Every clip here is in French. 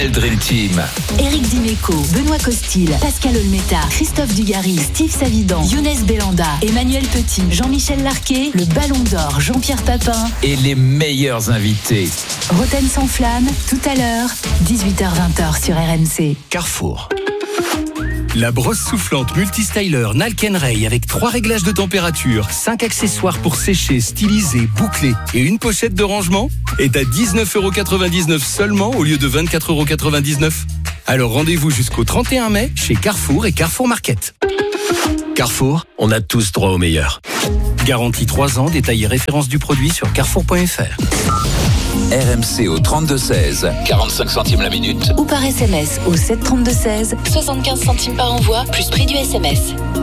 Dream Team. Éric Dimeco, Benoît Costil, Pascal Olmeta, Christophe Dugarry, Steve Savidan, Younes Belanda, Emmanuel Petit, Jean-Michel Larquet, le Ballon d'Or, Jean-Pierre Papin Et les meilleurs invités. Roten sans flamme, tout à l'heure, 18h-20h sur RMC. Carrefour. La brosse soufflante multistyler Nalken-Ray avec 3 réglages de température, 5 accessoires pour sécher, styliser, boucler et une pochette de rangement est à 19,99€ seulement au lieu de 24,99€. Alors rendez-vous jusqu'au 31 mai chez Carrefour et Carrefour Market. Carrefour, on a tous droit au meilleur. Garantie 3 ans, détail et référence du produit sur carrefour.fr. RMC au 32-16, 45 centimes la minute. Ou par SMS au 732-16, 75 centimes par envoi, plus prix du SMS.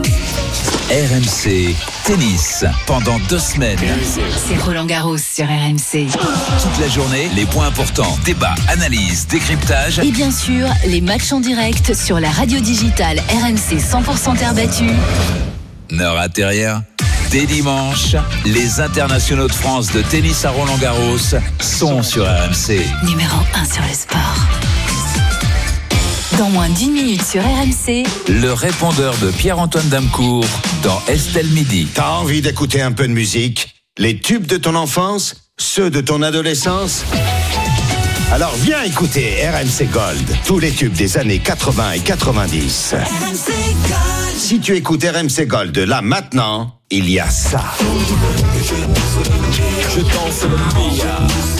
RMC Tennis, pendant 2 semaines. C'est Roland Garros sur RMC. Toute la journée, les points importants, débats, analyses, décryptage. Et bien sûr, les matchs en direct sur la radio digitale RMC 100% terre battue. Ne ratez rien. Dès dimanche, les internationaux de France de tennis à Roland-Garros sont sur RMC. Numéro 1 sur le sport. Dans moins d'1 minute sur RMC, Le répondeur de Pierre-Antoine Damcourt dans Estelle Midi. T'as envie d'écouter un peu de musique? Les tubes de ton enfance? Ceux de ton adolescence? Alors viens écouter RMC Gold. Tous les tubes des années 80 et 90. RMC Gold. Si tu écoutes RMC Gold là maintenant, il y a ça. Je danse le Mia.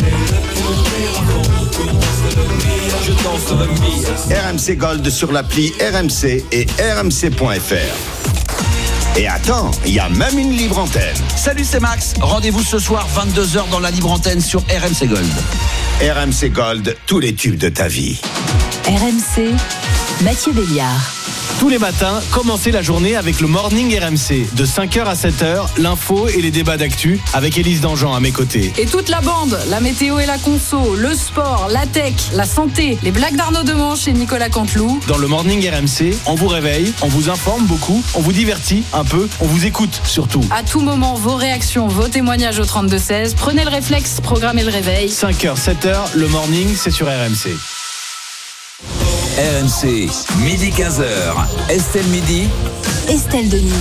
Je danse le Mia. RMC Gold sur l'appli RMC et rmc.fr. Et attends, il y a même une libre antenne. Salut, c'est Max. Rendez-vous ce soir 22h dans la libre antenne sur RMC Gold. RMC Gold, tous les tubes de ta vie. RMC, Mathieu Béliard. Tous les matins, commencez la journée avec le Morning RMC. De 5h à 7h, l'info et les débats d'actu avec Élise Dangean à mes côtés. Et toute la bande, la météo et la conso, le sport, la tech, la santé, les blagues d'Arnaud Demanche et Nicolas Canteloup. Dans le Morning RMC, on vous réveille, on vous informe beaucoup, on vous divertit un peu, on vous écoute surtout. À tout moment, vos réactions, vos témoignages au 32-16. Prenez le réflexe, programmez le réveil. 5h, 7h, le Morning, c'est sur RMC. RMC, midi 15h. Estelle Midi. Estelle Denis.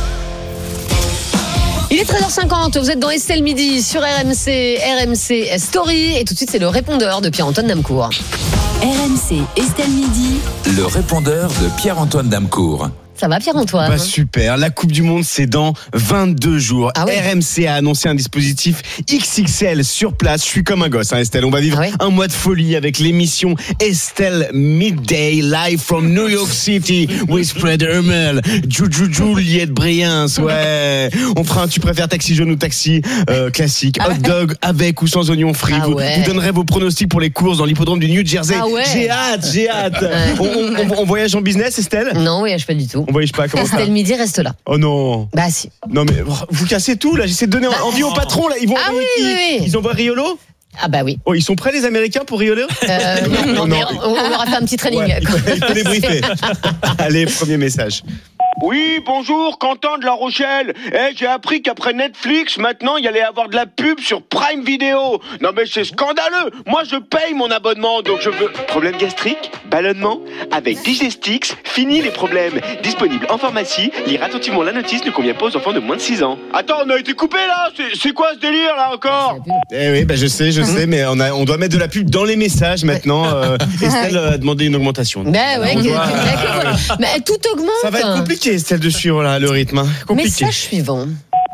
Il est 13h50, vous êtes dans Estelle Midi sur RMC, RMC Story. Et tout de suite, c'est le répondeur de Pierre-Antoine Damcourt. RMC, Estelle Midi. Le répondeur de Pierre-Antoine Damcourt. Ça va, Pierre-Antoine? Bah super, la Coupe du Monde c'est dans 22 jours. Ah ouais. RMC a annoncé un dispositif XXL sur place. Je suis comme un gosse, hein, Estelle. On va vivre un mois de folie avec l'émission Estelle Midday live from New York City with Fred Hermel, Juliette Briens. Ouais. On fera un tu préfères taxi jaune ou taxi classique, hot dog avec ou sans oignons frits. Vous donnerez vos pronostics pour les courses dans l'hippodrome du New Jersey. J'ai hâte. On voyage en business, Estelle? Non, voyage pas du tout. On voyage pas, comment ça? Estelle Midi reste là. Oh non. Bah si. Non mais vous cassez tout là, j'essaie de donner envie au patron là. Ils vont oui. Ils envoient Riolo? Ah bah oui. Oh, ils sont prêts les Américains pour Riolo? Non, mais on leur a fait un petit training. Ouais, il faut les briefer. Allez, premier message. Oui, bonjour, Quentin de La Rochelle. J'ai appris qu'après Netflix, maintenant, il y allait avoir de la pub sur Prime Video. Non mais c'est scandaleux. Moi, je paye mon abonnement, donc je veux... Problème gastrique? Ballonnement? Avec Digestix, fini les problèmes. Disponible en pharmacie, lire attentivement la notice, ne convient pas aux enfants de moins de 6 ans. Attends, on a été coupé là. C'est quoi ce délire là encore? Eh oui, bah je sais, mais on doit mettre de la pub dans les messages maintenant. Estelle a demandé une augmentation. Ben ouais, mais tout augmente. Ça va être compliqué, Estelle, de suivre là, le rythme. Compliqué. Message suivant.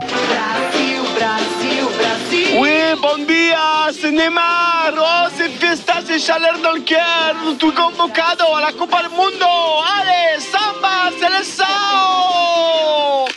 Oui, bon dia, c'est Neymar. Oh, c'est fiesta, c'est chaleur dans le cœur. Tout convocado à la Copa del Mundo. Allez, samba, seleção.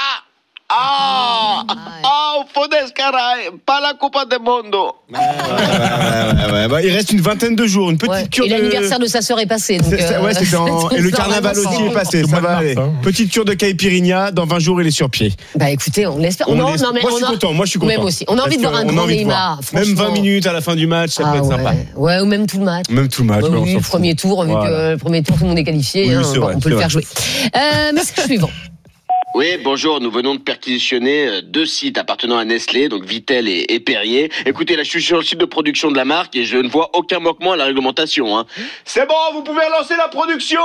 Fodes, caray, pas la Copa del Mundo. Ouais. Il reste une vingtaine de jours, une petite cure. Et l'anniversaire de sa sœur est passé. Donc et le carnaval aussi est passé. Ça va aller. Petite cure de caipirinha, dans 20 jours il est sur pied. Bah écoutez, on l'espère. Moi je suis content. Même aussi. On a envie de voir un grand Neymar. Même 20 minutes à la fin du match, ça peut être sympa. Ouais, ou même tout le match. Oui, premier tour, vu que le premier tour tout le monde est qualifié, on peut le faire jouer. Message suivant. Oui, bonjour, nous venons de perquisitionner 2 sites appartenant à Nestlé, donc Vittel et Perrier. Écoutez, là je suis sur le site de production de la marque et je ne vois aucun manquement à la réglementation. Hein. C'est bon, vous pouvez lancer la production.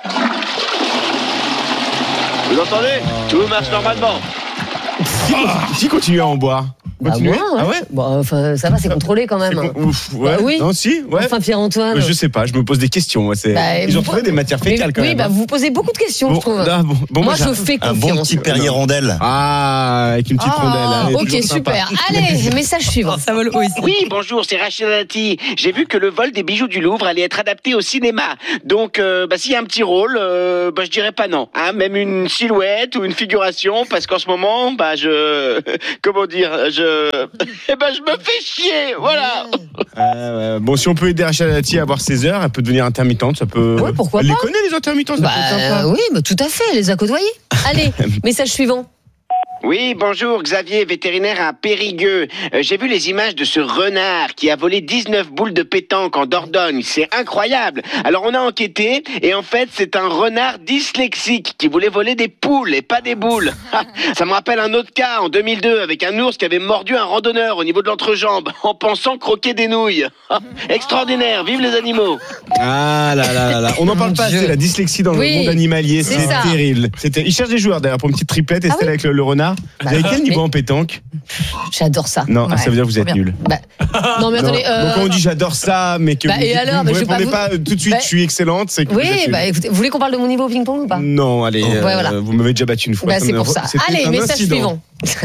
Vous entendez ? Tout marche normalement. Qui continue à en boire? Continuez. Moi, ouais. Ah ouais? Bon, enfin, ça va, c'est contrôlé quand même. Ouf, ouais. Bah oui. Non, si, ouais. Enfin, Pierre-Antoine. Je sais pas, je me pose des questions. Moi, ils ont trouvé des matières fécales quand même. Oui, bah, vous posez beaucoup de questions, je trouve. Moi, je fais confiance. Un bon petit Perrier rondelle. Ah, avec une petite rondelle. Ok, super. Allez, message suivant. Ça vole haut ici. Oui, bonjour, c'est Rachel Dati. J'ai vu que le vol des bijoux du Louvre allait être adapté au cinéma. Donc, s'il y a un petit rôle, je dirais pas non. Hein, même une silhouette ou une figuration, parce qu'en ce moment, comment dire, je me fais chier, voilà. Bon, si on peut aider Rachel Dati à avoir ses heures, elle peut devenir intermittente, ça peut. Ouais, pourquoi elle pas. les connaît les intermittents, ça peut être sympa. Oui, tout à fait, elle les a côtoyés. Allez, message suivant. Oui, bonjour, Xavier, vétérinaire à Périgueux. J'ai vu les images de ce renard qui a volé 19 boules de pétanque en Dordogne. C'est incroyable. Alors on a enquêté et en fait c'est un renard dyslexique qui voulait voler des poules et pas des boules. Ça me rappelle un autre cas en 2002 avec un ours qui avait mordu un randonneur au niveau de l'entrejambe en pensant croquer des nouilles. Extraordinaire, vive les animaux. Ah là. On n'en parle pas, c'est la dyslexie dans le monde animalier, c'est terrible. Il cherche des joueurs d'ailleurs pour une petite triplette, Estelle avec le renard. Vous avez quel niveau en pétanque? J'adore ça. Non, ça veut dire que vous êtes nul. Non, mais attendez. Donc quand on dit j'adore ça, mais que vous ne répondez pas tout de suite, je suis excellente, c'est que vous êtes nul. Écoutez, vous voulez qu'on parle de mon niveau au ping-pong ou pas? Non, allez, voilà. vous m'avez déjà battu une fois. C'est pour ça. Allez, message suivant.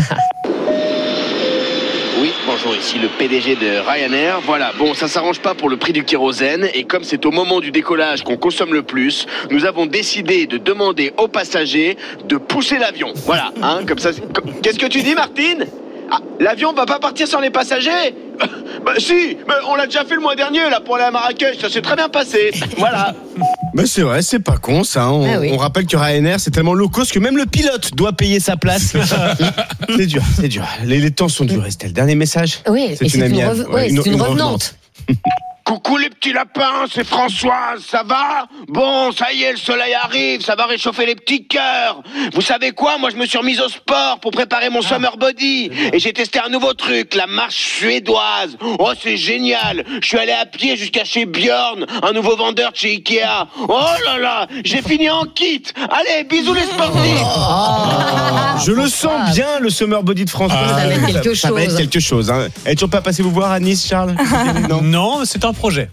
Oui, bonjour, ici le PDG de Ryanair. Voilà, bon, ça s'arrange pas pour le prix du kérosène et comme c'est au moment du décollage qu'on consomme le plus, nous avons décidé de demander aux passagers de pousser l'avion. Voilà, hein, comme ça. Qu'est-ce que tu dis, Martine? Ah, l'avion va pas partir sans les passagers? Si, mais on l'a déjà fait le mois dernier là pour aller à Marrakech, ça s'est très bien passé. Voilà. Mais c'est vrai, c'est pas con ça. On rappelle que Ryanair c'est tellement low cost que même le pilote doit payer sa place. C'est dur. Les temps sont durs, Estelle. Dernier message. Oui, c'est une amie. C'est une revenante. Coucou les petits lapins, c'est Françoise, ça va? Bon, ça y est, le soleil arrive, ça va réchauffer les petits cœurs. Vous savez quoi? Moi, je me suis remise au sport pour préparer mon summer body. Et j'ai testé un nouveau truc, la marche suédoise. Oh, c'est génial. Je suis allé à pied jusqu'à chez Björn, un nouveau vendeur de chez Ikea. Oh là là, j'ai fini en kit. Allez, bisous les sportifs. Je le sens bien, le summer body de Françoise. Ça va être quelque chose. Ça va être quelque chose. Hein. Elle n'est toujours pas passé vous voir à Nice, Charles? Non, c'est un projet.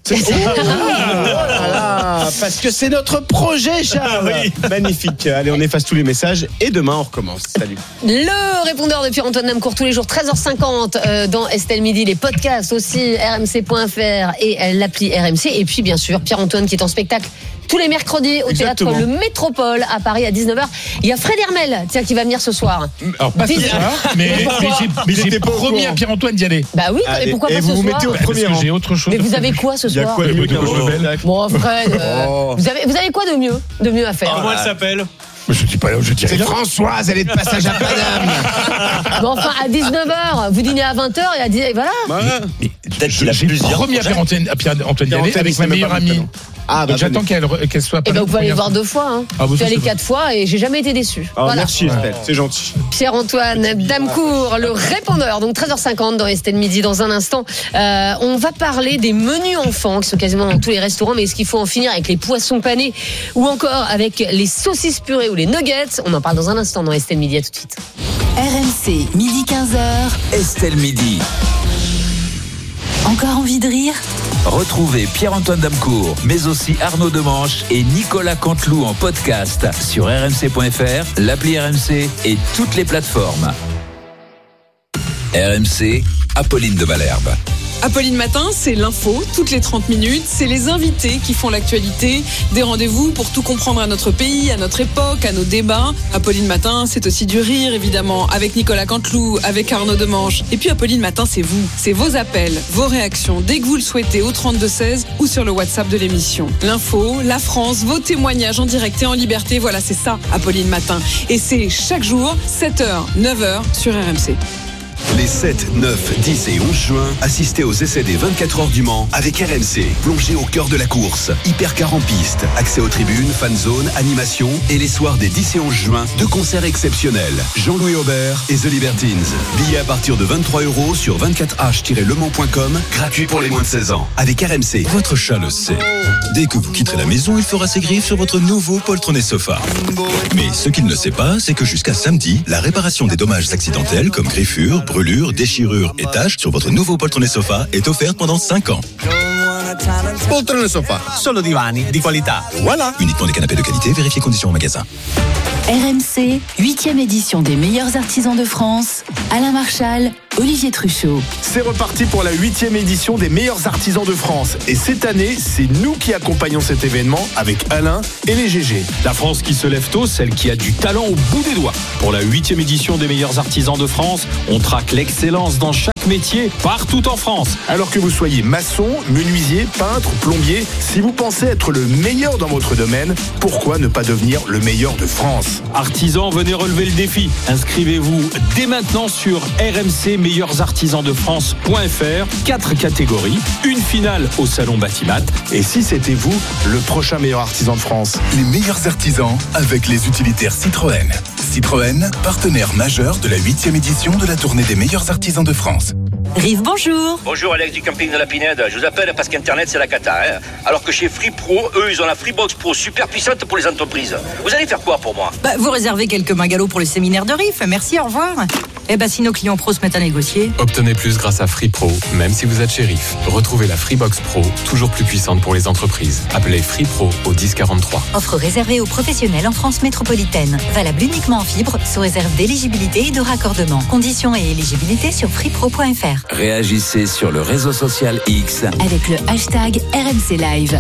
Parce que c'est notre projet, Charles. Oui. Magnifique. Allez, on efface tous les messages et demain on recommence. Salut. Le répondeur de Pierre-Antoine Namcourt tous les jours 13h50 dans Estelle Midi, les podcasts aussi rmc.fr et l'appli RMC et puis bien sûr Pierre-Antoine qui est en spectacle tous les mercredis au théâtre Le Métropole à Paris à 19h. Il y a Fred Hermel qui va venir ce soir. Alors pas ce soir, mais j'ai promis à Pierre-Antoine d'y aller. Bah oui, et pourquoi pas ce soir? Vous mettez au premier rang. J'ai autre chose. Mais vous avez quoi ce soir? Il y a quoi de mieux qu'un spectacle? Bon Fred, vous avez quoi de mieux à faire? Comment elle s'appelle? Je dis pas, je dis rien. C'est Françoise, elle est de passage à Paname. Bon, enfin, à 19h, vous dînez à 20h et à 10h, et voilà. Mais peut-être qu'il a plusieurs. Promis à Pierre-Antoine d'y aller avec ma meilleure amie. Donc j'attends qu'elle soit pas. Et ben vous pouvez aller voir 2 fois. Hein. Je suis allé 4 fois et j'ai jamais été déçu. Voilà. Merci Estelle, c'est gentil. Pierre-Antoine Damcourt, le répondeur. Donc 13h50 dans Estelle Midi. Dans un instant, on va parler des menus enfants qui sont quasiment dans tous les restaurants. Mais est-ce qu'il faut en finir avec les poissons panés ou encore avec les saucisses purées ou les nuggets? On en parle dans un instant dans Estelle Midi. À tout de suite. RMC, midi 15h. Estelle Midi. Encore envie de rire? Retrouvez Pierre-Antoine Damcourt, mais aussi Arnaud Demanche et Nicolas Canteloup en podcast sur rmc.fr, l'appli RMC et toutes les plateformes. RMC, Apolline de Malherbe. Apolline Matin, c'est l'info, toutes les 30 minutes. C'est les invités qui font l'actualité. Des rendez-vous pour tout comprendre à notre pays, à notre époque, à nos débats. Apolline Matin, c'est aussi du rire, évidemment, avec Nicolas Canteloup, avec Arnaud Demanche. Et puis Apolline Matin, c'est vous. C'est vos appels, vos réactions, dès que vous le souhaitez, au 32-16 ou sur le WhatsApp de l'émission. L'info, la France, vos témoignages en direct et en liberté. Voilà, c'est ça, Apolline Matin. Et c'est chaque jour, 7h, 9h sur RMC. Les 7, 9, 10 et 11 juin, assistez aux essais des 24 heures du Mans avec RMC. Plongez au cœur de la course. Hypercar en piste, accès aux tribunes, fan zone, animation et les soirs des 10 et 11 juin, 2 concerts exceptionnels. Jean-Louis Aubert et The Libertines. Billets à partir de 23 € sur 24h-lemans.com, gratuit pour les moins de 16 ans. Avec RMC. Votre chat le sait. Dès que vous quitterez la maison, il fera ses griffes sur votre nouveau poltronné sofa. Mais ce qu'il ne sait pas, c'est que jusqu'à samedi, la réparation des dommages accidentels comme griffures, brûlures, déchirures et taches sur votre nouveau poltronné sofa est offerte pendant 5 ans. Poltrone sofa, solo divani di qualità. Voilà. Uniquement des canapés de qualité, vérifiez conditions en magasin. RMC, 8e édition des meilleurs artisans de France. Alain Marchal, Olivier Truchot. C'est reparti pour la 8e édition des meilleurs artisans de France. Et cette année, c'est nous qui accompagnons cet événement avec Alain et les GG. La France qui se lève tôt, celle qui a du talent au bout des doigts. Pour la 8e édition des meilleurs artisans de France, on traque l'excellence dans chaque métier, partout en France. Alors que vous soyez maçon, menuisier, peintre, plombier, si vous pensez être le meilleur dans votre domaine, pourquoi ne pas devenir le meilleur de France ? Artisans, venez relever le défi. Inscrivez-vous dès maintenant sur rmcmeilleursartisansdefrance.fr. 4 catégories, une finale au salon Batimat. Et si c'était vous, le prochain meilleur artisan de France ? Les meilleurs artisans avec les utilitaires Citroën. Citroën, partenaire majeur de la 8e édition de la tournée des meilleurs artisans de France. Rive, bonjour. Bonjour Alex du camping de la Pinède. Je vous appelle parce qu'Internet c'est la cata. Alors que chez Free Pro, eux ils ont la Freebox Pro super puissante pour les entreprises. Vous allez faire quoi pour moi ? Vous réservez quelques magalots pour le séminaire de Rive. Merci, au revoir. Si nos clients pros se mettent à négocier. Obtenez plus grâce à Free Pro, même si vous êtes chez Rive. Retrouvez la Freebox Pro, toujours plus puissante pour les entreprises. Appelez Free Pro au 1043. Offre réservée aux professionnels en France métropolitaine. Valable uniquement en fibre, sous réserve d'éligibilité et de raccordement. Conditions et éligibilité sur freepro.fr. Réagissez sur le réseau social X avec le hashtag RMC Live.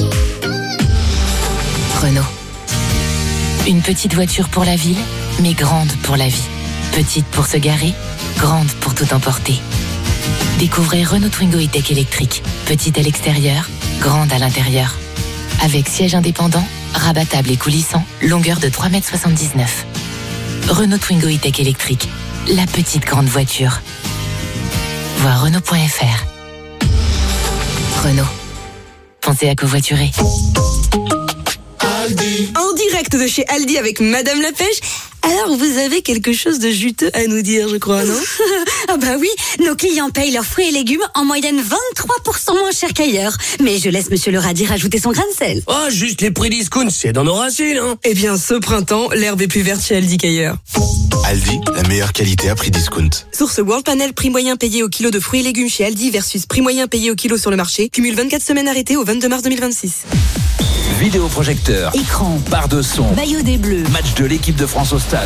Renault. Une petite voiture pour la ville, mais grande pour la vie. Petite pour se garer, grande pour tout emporter. Découvrez Renault Twingo E-Tech électrique. Petite à l'extérieur, grande à l'intérieur. Avec siège indépendant, rabattable et coulissant, longueur de 3,79 m. Renault Twingo E-Tech électrique. La petite grande voiture. Voir Renault.fr. Renault. Pensez à covoiturer. Aldi. En direct de chez Aldi avec Madame la Pêche. Alors, vous avez quelque chose de juteux à nous dire, je crois, non ? Ah bah oui, nos clients payent leurs fruits et légumes en moyenne 23% moins cher qu'ailleurs. Mais je laisse Monsieur le radis rajouter son grain de sel. Oh, juste les prix discount, c'est dans nos racines, hein. Eh bien, ce printemps, l'herbe est plus verte chez Aldi qu'ailleurs. Aldi, la meilleure qualité à prix discount. Source World Panel, prix moyen payé au kilo de fruits et légumes chez Aldi versus prix moyen payé au kilo sur le marché. Cumule 24 semaines arrêtées au 22 mars 2026. Vidéoprojecteur, écran, barre de son, maillot des Bleus, match de l'équipe de France au stade.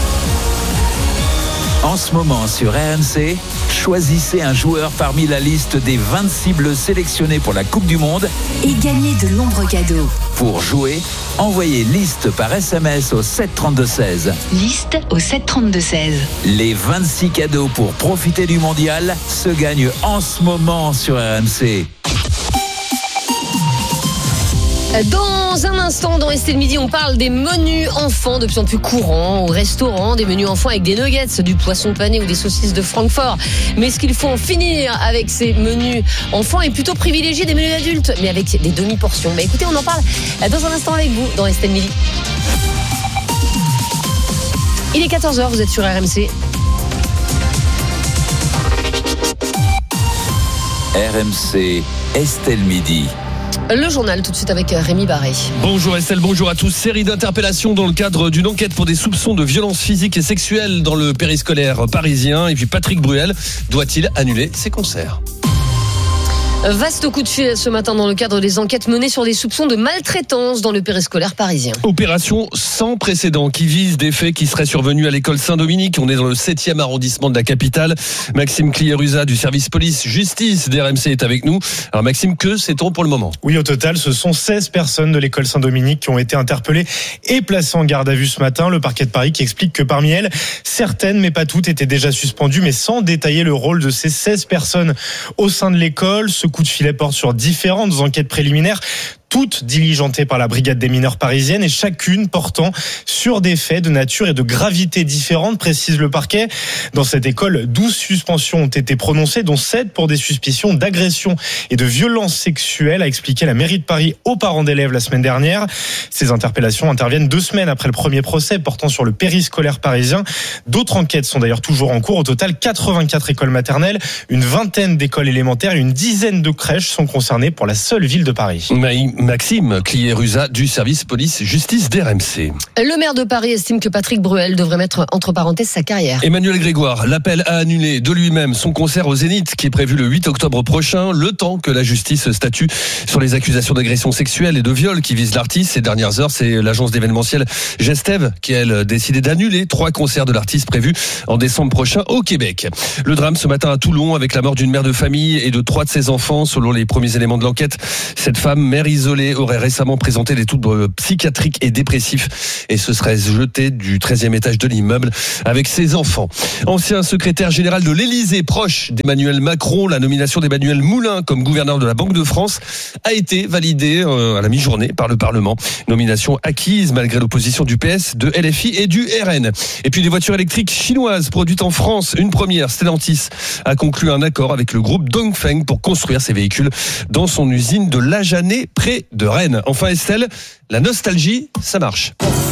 En ce moment sur RMC, choisissez un joueur parmi la liste des 26 bleus sélectionnés pour la Coupe du Monde et gagnez de nombreux cadeaux. Pour jouer, envoyez liste par SMS au 732-16. Liste au 732-16. Les 26 cadeaux pour profiter du mondial se gagnent en ce moment sur RMC. Dans un instant, dans Estelle Midi, on parle des menus enfants de plus en plus courants au restaurant, des menus enfants avec des nuggets, du poisson pané ou des saucisses de Francfort. Mais est-ce qu'il faut en finir avec ces menus enfants et plutôt privilégier des menus adultes, mais avec des demi-portions ? Écoutez, on en parle dans un instant avec vous dans Estelle Midi. Il est 14h, vous êtes sur RMC. RMC, Estelle Midi. Le journal tout de suite avec Rémi Barré. Bonjour Estelle, bonjour à tous. Série d'interpellations dans le cadre d'une enquête pour des soupçons de violences physiques et sexuelles dans le périscolaire parisien. Et puis Patrick Bruel doit-il annuler ses concerts ? Vaste coup de fil ce matin dans le cadre des enquêtes menées sur des soupçons de maltraitance dans le périscolaire parisien. Opération sans précédent qui vise des faits qui seraient survenus à l'école Saint-Dominique. On est dans le 7e arrondissement de la capitale. Maxime Cliérusa du service police-justice d'RMC est avec nous. Alors Maxime, que sait-on pour le moment ? Oui, au total, ce sont 16 personnes de l'école Saint-Dominique qui ont été interpellées et placées en garde à vue ce matin. Le parquet de Paris qui explique que parmi elles, certaines, mais pas toutes, étaient déjà suspendues, mais sans détailler le rôle de ces 16 personnes au sein de l'école. Ce coup de filet porte sur différentes enquêtes préliminaires. toutes diligentées par la brigade des mineurs parisienne et chacune portant sur des faits de nature et de gravité différentes, précise le parquet. Dans cette école, 12 suspensions ont été prononcées, dont 7 pour des suspicions d'agression et de violence sexuelle, a expliqué la mairie de Paris aux parents d'élèves la semaine dernière. Ces interpellations interviennent 2 semaines après le premier procès portant sur le périscolaire parisien. D'autres enquêtes sont d'ailleurs toujours en cours. Au total, 84 écoles maternelles, une vingtaine d'écoles élémentaires et une dizaine de crèches sont concernées pour la seule ville de Paris. Maxime Clier-Ruza du service police-justice d'RMC. Le maire de Paris estime que Patrick Bruel devrait mettre entre parenthèses sa carrière. Emmanuel Grégoire l'appelle à annuler de lui-même son concert au Zénith qui est prévu le 8 octobre prochain, le temps que la justice statue sur les accusations d'agression sexuelle et de viol qui visent l'artiste. Ces dernières heures, c'est l'agence d'événementiel Gestev qui a elle décidé d'annuler 3 concerts de l'artiste prévus en décembre prochain au Québec. Le drame ce matin à Toulon avec la mort d'une mère de famille et de 3 de ses enfants. Selon les premiers éléments de l'enquête, cette femme, mère isolée, aurait récemment présenté des troubles psychiatriques et dépressifs et se serait jetée du 13e étage de l'immeuble avec ses enfants. Ancien secrétaire général de l'Élysée, proche d'Emmanuel Macron, la nomination d'Emmanuel Moulin comme gouverneur de la Banque de France a été validée à la mi-journée par le Parlement. Nomination acquise malgré l'opposition du PS, de LFI et du RN. Et puis des voitures électriques chinoises produites en France. Une première, Stellantis a conclu un accord avec le groupe Dongfeng pour construire ces véhicules dans son usine de Lajanais près de Rennes. Enfin Estelle, la nostalgie, ça marche.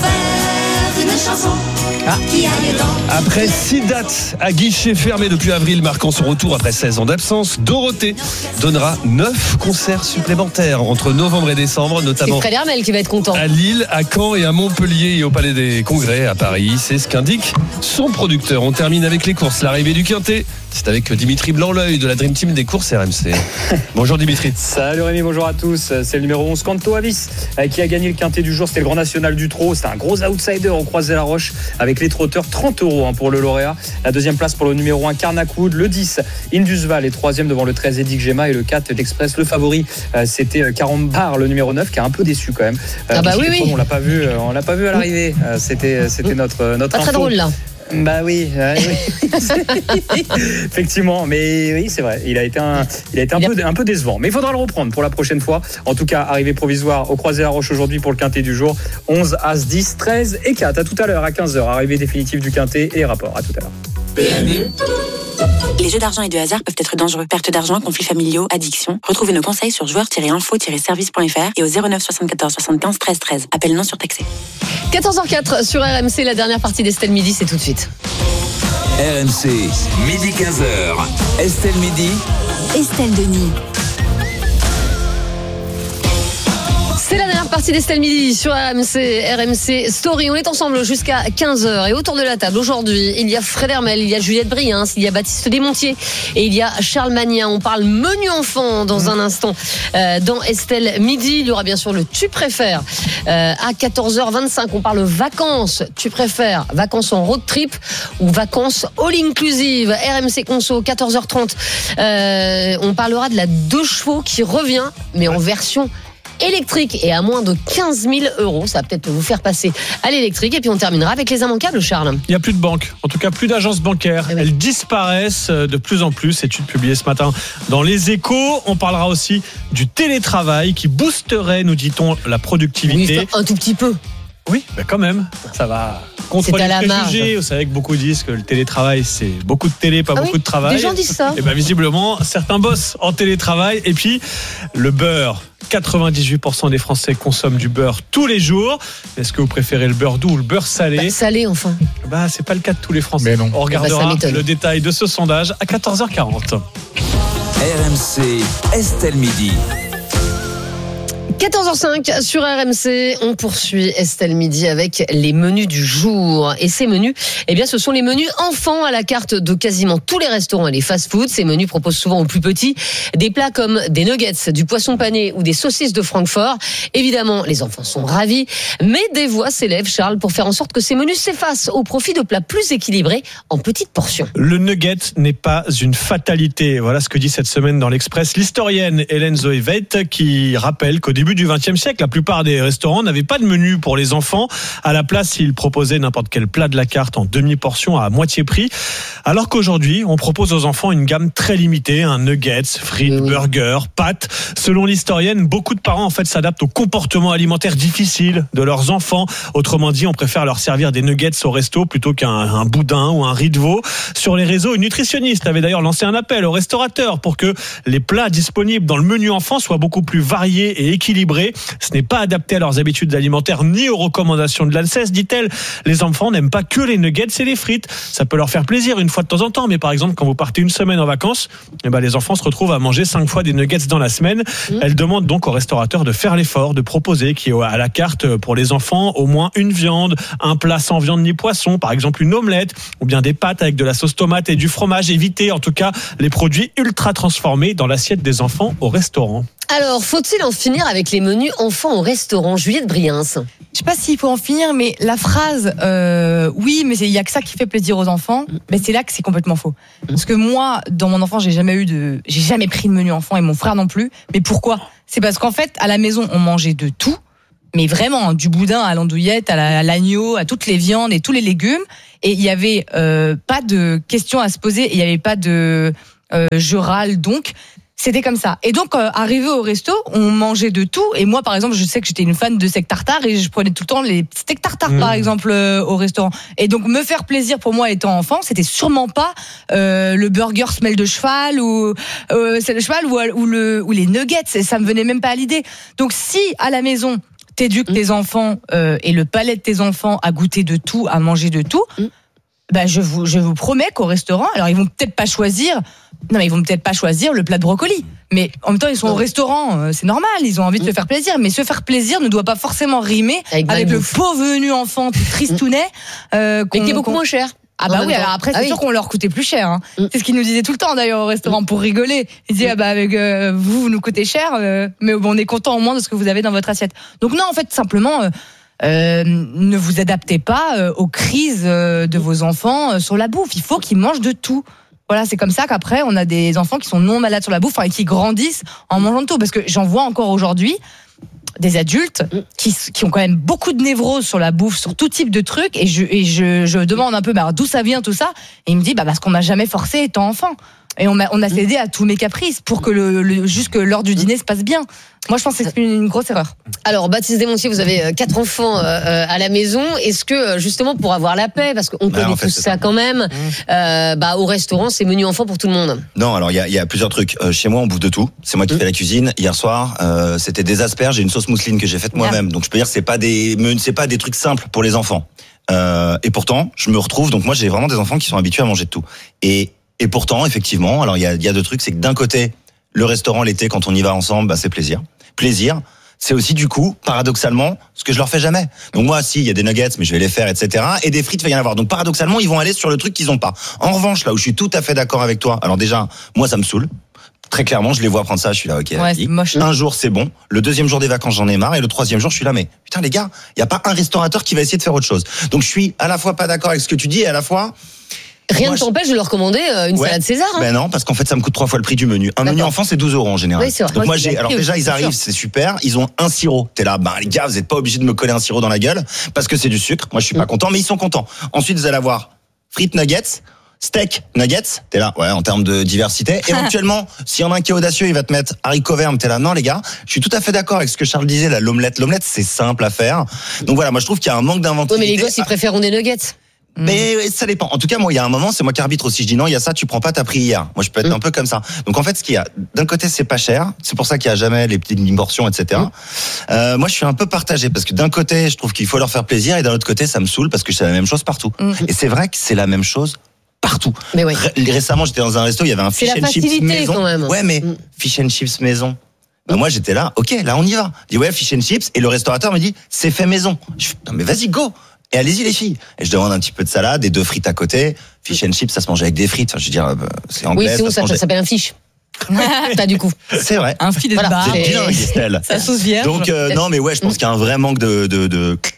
Après 6 dates à guichet fermé depuis avril, marquant son retour après 16 ans d'absence, Dorothée donnera 9 concerts supplémentaires entre novembre et décembre, notamment c'est Fred Hermel qui va être content. À Lille, à Caen et à Montpellier et au Palais des Congrès à Paris. C'est ce qu'indique son producteur. On termine avec les courses. L'arrivée du Quintet, c'est avec Dimitri Blanc-L'œil de la Dream Team des courses RMC. Bonjour Dimitri. Salut Rémi, bonjour à tous. C'est le numéro 11, Canto Avis, qui a gagné le Quintet du jour. C'était le Grand National du Trot. C'était un gros outsider au Croisé-la-Roche avec les trotteurs. 30 € pour le lauréat. La deuxième place pour le numéro 1, Carnacoud. Le 10, Indusval est 3e devant le 13, Edic Gemma. Et le 4, l'Express. Le favori, c'était Carambar, le numéro 9, qui a un peu déçu quand même. Oui. On l'a pas vu à l'arrivée. C'était notre pas info. très drôle là. Bah oui. Effectivement, mais oui, c'est vrai. Il a été un peu décevant. Mais il faudra le reprendre pour la prochaine fois. En tout cas, arrivée provisoire au Croisé-la-Roche aujourd'hui pour le Quintet du jour. 11, As, 10, 13 et 4. À tout à l'heure, à 15h. Arrivée définitive du Quintet et les rapports. À tout à l'heure. Les jeux d'argent et de hasard peuvent être dangereux. Perte d'argent, conflits familiaux, addiction. Retrouvez nos conseils sur joueurs-info-service.fr et au 09 74 75 13 13. Appel non surtaxé. 14h04 sur RMC, la dernière partie d'Estelle Midi, c'est tout de suite. RMC, midi 15h. Estelle Midi. Estelle Denis. C'est la dernière partie d'Estelle Midi sur RMC Story. On est ensemble jusqu'à 15h et autour de la table aujourd'hui, il y a Fred Hermel, il y a Juliette Briens, il y a Baptiste Desmontiers et il y a Charles Magnin. On parle menu enfant dans un instant dans Estelle Midi. Il y aura bien sûr le Tu préfères à 14h25. On parle vacances. Tu préfères vacances en road trip ou vacances all inclusive? RMC Conso 14h30. On parlera de la 2 chevaux qui revient mais en version électrique et à moins de 15 000 €. Ça va peut-être vous faire passer à l'électrique. Et puis on terminera avec les immanquables, Charles. Il n'y a plus de banques, en tout cas plus d'agences bancaires. Elles disparaissent de plus en plus. Étude publiée ce matin dans Les Échos. On parlera aussi du télétravail qui boosterait, nous dit-on, la productivité. Oui, un tout petit peu. Oui, mais quand même, ça va contre les préjugés. Vous savez que beaucoup disent que le télétravail, c'est beaucoup de télé, pas beaucoup de travail. Des gens disent ça. Et bien visiblement, certains bossent en télétravail. Et puis, le beurre. 98% des Français consomment du beurre tous les jours. Est-ce que vous préférez le beurre doux ou le beurre salé? Salé, enfin. C'est pas le cas de tous les Français. Mais non. On regardera le détail de ce sondage à 14h40. RMC, Estelle Midi. 14h05 sur RMC, on poursuit Estelle Midi avec les menus du jour. Et ces menus, ce sont les menus enfants à la carte de quasiment tous les restaurants et les fast-foods. Ces menus proposent souvent aux plus petits des plats comme des nuggets, du poisson pané ou des saucisses de Francfort. Évidemment, les enfants sont ravis, mais des voix s'élèvent, Charles, pour faire en sorte que ces menus s'effacent au profit de plats plus équilibrés en petites portions. Le nugget n'est pas une fatalité. Voilà ce que dit cette semaine dans l'Express l'historienne Hélène Zoé Veit, qui rappelle qu'au début début du XXe siècle. La plupart des restaurants n'avaient pas de menu pour les enfants. À la place, ils proposaient n'importe quel plat de la carte en demi-portion à moitié prix. Alors qu'aujourd'hui, on propose aux enfants une gamme très limitée, nuggets, frites, burgers, pâtes. Selon l'historienne, beaucoup de parents en fait s'adaptent au comportement alimentaire difficile de leurs enfants. Autrement dit, on préfère leur servir des nuggets au resto plutôt qu'un boudin ou un riz de veau. Sur les réseaux, une nutritionniste avait d'ailleurs lancé un appel aux restaurateurs pour que les plats disponibles dans le menu enfant soient beaucoup plus variés et équilibrés. Ce n'est pas adapté à leurs habitudes alimentaires ni aux recommandations de l'ANSES, dit-elle. Les enfants n'aiment pas que les nuggets et les frites. Ça peut leur faire plaisir une fois de temps en temps, mais par exemple, quand vous partez une semaine en vacances, les enfants se retrouvent à manger 5 fois des nuggets dans la semaine. Elle demande donc aux restaurateurs de faire l'effort, de proposer qu'il y ait à la carte pour les enfants au moins une viande, un plat sans viande ni poisson, par exemple une omelette, ou bien des pâtes avec de la sauce tomate et du fromage. Éviter en tout cas les produits ultra transformés dans l'assiette des enfants au restaurant. Alors, faut-il en finir avec les menus enfants au restaurant? Juliette Briens. Je sais pas s'il faut en finir, mais la phrase oui, mais il y a que ça qui fait plaisir aux enfants, mais c'est là que c'est complètement faux. Parce que moi, dans mon enfance, j'ai jamais pris de menu enfant et mon frère non plus. Mais pourquoi? C'est parce qu'en fait, à la maison, on mangeait de tout. Mais vraiment, du boudin à l'andouillette, à l'agneau, à toutes les viandes et tous les légumes. Et il y avait pas de questions à se poser. Et il y avait pas de je râle donc. C'était comme ça. Et donc, arrivé au resto, on mangeait de tout. Et moi, par exemple, je sais que j'étais une fan de steak tartare et je prenais tout le temps les steaks tartare, par exemple, au restaurant. Et donc, me faire plaisir pour moi étant enfant, c'était sûrement pas le burger semelle de cheval ou les nuggets. Ça me venait même pas à l'idée. Donc, si à la maison t'éduques tes enfants et le palais de tes enfants à goûter de tout, à manger de tout, je vous promets qu'au restaurant, alors ils vont peut-être pas choisir le plat de brocoli, mais en même temps ils sont au restaurant, c'est normal, ils ont envie de se faire plaisir, mais se faire plaisir ne doit pas forcément rimer avec le pauvre menu enfant tristounet qui est beaucoup moins cher. Ah bah oui, alors après c'est sûr qu'on leur coûtait plus cher. Hein. C'est ce qu'ils nous disaient tout le temps d'ailleurs au restaurant pour rigoler. Ils disaient avec vous nous coûtez cher, mais on est content au moins de ce que vous avez dans votre assiette. Donc non, en fait simplement ne vous adaptez pas aux crises de vos enfants sur la bouffe. Il faut qu'ils mangent de tout. Voilà, c'est comme ça qu'après on a des enfants qui sont non malades sur la bouffe et qui grandissent en mangeant de tout. Parce que j'en vois encore aujourd'hui des adultes qui ont quand même beaucoup de névroses sur la bouffe, sur tout type de trucs, et je demande un peu d'où ça vient tout ça, et il me dit parce qu'on m'a jamais forcé étant enfant. Et on a cédé à tous mes caprices pour que jusque l'heure du dîner se passe bien. Moi, je pense que c'est une grosse erreur. Alors, Baptiste Desmontiers, vous avez 4 enfants à la maison. Est-ce que, justement, pour avoir la paix, parce qu'on connaît tout ça quand même, au restaurant, c'est menu enfant pour tout le monde? Non, alors il y a plusieurs trucs. Chez moi, on bouffe de tout. C'est moi qui fais la cuisine. Hier soir, c'était des asperges et une sauce mousseline que j'ai faite moi-même. Donc, je peux dire que c'est pas des trucs simples pour les enfants. Et pourtant, je me retrouve. Donc, moi, j'ai vraiment des enfants qui sont habitués à manger de tout. Et pourtant, effectivement, alors il y a deux trucs, c'est que d'un côté, le restaurant l'été, quand on y va ensemble, c'est plaisir. Plaisir, c'est aussi du coup, paradoxalement, ce que je leur fais jamais. Donc moi, si, il y a des nuggets, mais je vais les faire, etc. Et des frites, il va y en avoir. Donc paradoxalement, ils vont aller sur le truc qu'ils ont pas. En revanche, là où je suis tout à fait d'accord avec toi, alors déjà, moi, ça me saoule. Très clairement, je les vois prendre ça, je suis là, ok. C'est moche. Un jour, c'est bon. Le deuxième jour des vacances, j'en ai marre. Et le troisième jour, je suis là, mais putain, les gars, il y a pas un restaurateur qui va essayer de faire autre chose. Donc je suis à la fois pas d'accord avec ce que tu dis et à la fois... Rien ne t'empêche de leur commander une salade César. Ben non, parce qu'en fait, ça me coûte 3 fois le prix du menu. Un menu enfant, c'est 12 € en général. Oui, c'est vrai. Donc moi, alors déjà, ils arrivent, c'est super. Ils ont un sirop. T'es là, les gars, vous êtes pas obligés de me coller un sirop dans la gueule parce que c'est du sucre. Moi, je suis pas content, mais ils sont contents. Ensuite, vous allez avoir frites nuggets, steak nuggets. T'es là, en termes de diversité. Éventuellement, s'il y en a un qui est audacieux, il va te mettre haricots verts. T'es là, non, les gars, je suis tout à fait d'accord avec ce que Charles disait, là, l'omelette. L'omelette, c'est simple à faire. Donc voilà, moi, je trouve qu'il y a un manque d'inventivité. Oui, mais les gosses, ils préfèrent des nuggets. Mais ça dépend. En tout cas, moi, il y a un moment, c'est moi qui arbitre aussi. Je dis non, il y a ça, tu prends pas, t'as pris hier. Moi, je peux être un peu comme ça. Donc, en fait, ce qu'il y a, d'un côté, c'est pas cher. C'est pour ça qu'il y a jamais les petites portions, etc. Moi, je suis un peu partagé parce que d'un côté, je trouve qu'il faut leur faire plaisir et d'un autre côté, ça me saoule parce que c'est la même chose partout. Et c'est vrai que c'est la même chose partout. Mais oui. Récemment, j'étais dans un resto, il y avait un fish and chips maison. Quand même. Ouais, mais fish and chips maison. Moi, j'étais là, ok, là, on y va. Je dis ouais, fish and chips. Et le restaurateur me dit, c'est fait maison. Je dis, non, mais vas-y, go. Et allez-y les filles. Et je demande un petit peu de salade et 2 frites à côté. Fish and chips, ça se mange avec des frites. Enfin, je veux dire, c'est anglais. Oui, c'est où ça s'appelle un fish. T'as du coup. C'est vrai. Un filet de bar. C'est bien, Estelle. Ça sauce vierge. Donc non, mais ouais, je pense qu'il y a un vrai manque de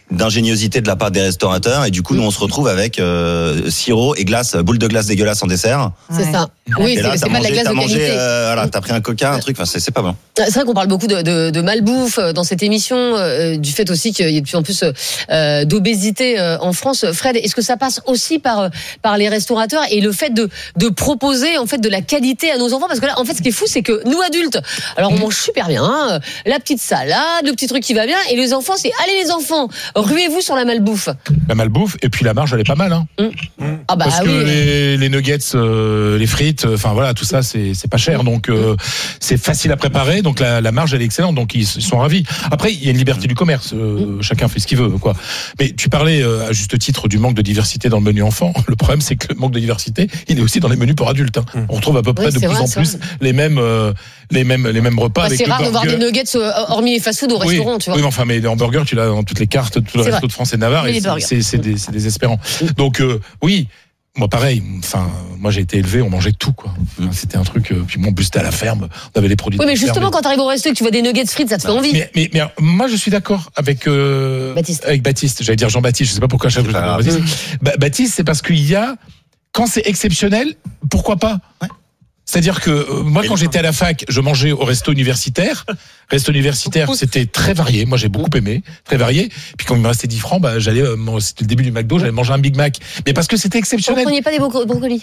d'ingéniosité de la part des restaurateurs et du coup nous on se retrouve avec sirop et glace, boule de glace dégueulasse en dessert. C'est ça. Oui, et là, c'est pas de la glace de qualité. T'as pris un coca, un truc, c'est pas bon. C'est vrai qu'on parle beaucoup de malbouffe dans cette émission, du fait aussi qu'il y a de plus en plus d'obésité en France. Fred, est-ce que ça passe aussi par les restaurateurs et le fait de proposer en fait de la qualité à nos enfants? Parce que là, en fait, ce qui est fou, c'est que nous adultes, alors on mange super bien, hein, la petite salade, le petit truc qui va bien, et les enfants, c'est allez les enfants, ruez-vous sur la malbouffe. La malbouffe, et puis la marge, elle est pas mal, hein. Ah bah parce que les nuggets, les frites, enfin voilà, tout ça, c'est pas cher, donc c'est facile à préparer, donc la marge, elle est excellente, donc ils sont ravis. Après, il y a une liberté du commerce, chacun fait ce qu'il veut, quoi. Mais tu parlais à juste titre du manque de diversité dans le menu enfant. Le problème, c'est que le manque de diversité, il est aussi dans les menus pour adultes, hein. On retrouve à peu près de plus en plus les mêmes repas. Avec c'est rare de voir des nuggets hormis les fast-food au restaurant, tu vois. Oui, mais enfin, mais les hamburgers, tu l'as dans toutes les cartes, tout le resto de France et de Navarre, et c'est désespérant. Donc oui. Moi, pareil. Enfin, moi, j'ai été élevé, on mangeait tout, quoi. C'était un truc. Puis moi, en plus, c'était à la ferme. On avait les produits. Oui, mais justement, quand t'arrives au resto et que tu vois des nuggets frites, ça te fait envie. Mais moi, je suis d'accord avec Baptiste. J'allais dire Jean-Baptiste. Je sais pas pourquoi chaque fois. Baptiste, c'est parce qu'il y a, quand c'est exceptionnel, pourquoi pas. Ouais. C'est-à-dire que moi, quand j'étais à la fac, je mangeais au resto universitaire. Resto universitaire, c'était très varié. Moi, j'ai beaucoup aimé, très varié. Puis quand il me restait 10 francs, j'allais, c'était le début du McDo, j'allais manger un Big Mac. Mais parce que c'était exceptionnel. Vous preniez pas des brocolis?